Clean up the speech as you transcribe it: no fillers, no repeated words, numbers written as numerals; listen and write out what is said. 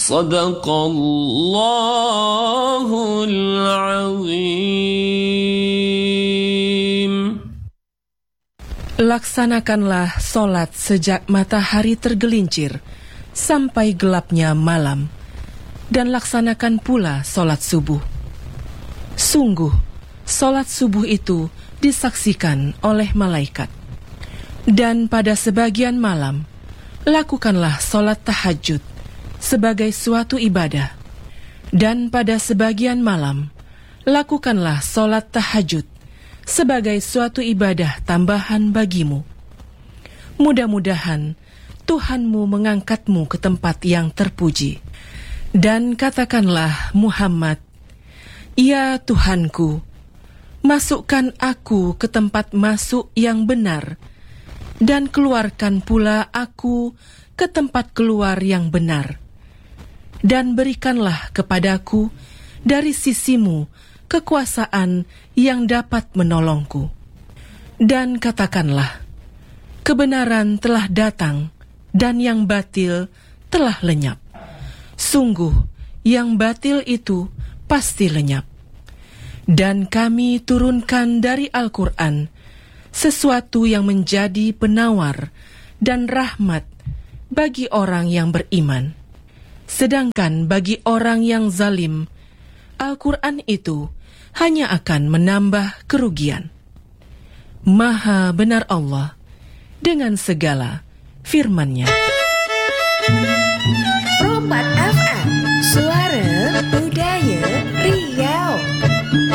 Sadaqallahul azim. Laksanakanlah solat sejak matahari tergelincir sampai gelapnya malam, dan laksanakan pula solat subuh. Sungguh, solat subuh itu disaksikan oleh malaikat. Dan pada sebagian malam, lakukanlah solat tahajud sebagai suatu ibadah. Dan pada sebagian malam, lakukanlah solat tahajud sebagai suatu ibadah tambahan bagimu. Mudah-mudahan Tuhanmu mengangkatmu ke tempat yang terpuji. Dan katakanlah Muhammad, "Ya Tuhanku, masukkan aku ke tempat masuk yang benar, dan keluarkan pula aku ke tempat keluar yang benar. Dan berikanlah kepadaku dari sisimu kekuasaan yang dapat menolongku. Dan katakanlah, kebenaran telah datang, dan yang batil telah lenyap. Sungguh, yang batil itu pasti lenyap. Dan kami turunkan dari Al-Quran sesuatu yang menjadi penawar dan rahmat bagi orang yang beriman. Sedangkan bagi orang yang zalim, Al-Quran itu hanya akan menambah kerugian. Maha benar Allah dengan segala firman-Nya." Rompat FM, suara budaya Riau.